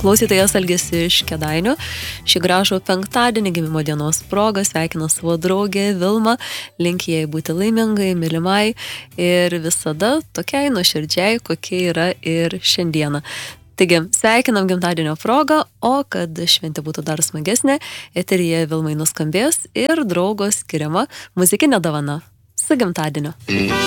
Klausytojas Algis iš Kėdainių. Šį gražų penktadienį gimimo dienos progą sveikina savo draugę Vilmą, linki jai būti laimingai, mylimai ir visada tokiai nuoširdžiai, kokia yra ir šiandieną. Taigi, sveikinam gimtadienio progą, o kad šventė būtų dar smagesnė, eteryje Vilmai nuskambės ir draugo skiriama muzikinė dovana. Su gimtadieniu.